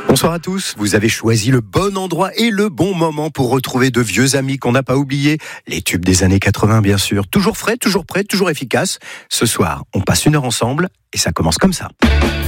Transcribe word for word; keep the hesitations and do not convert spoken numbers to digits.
Bonsoir à tous, vous avez choisi le bon endroit et le bon moment pour retrouver de vieux amis qu'on n'a pas oubliés, les tubes des années quatre-vingts bien sûr, toujours frais, toujours prêts, toujours efficaces. Ce soir, on passe une heure ensemble et ça commence comme ça.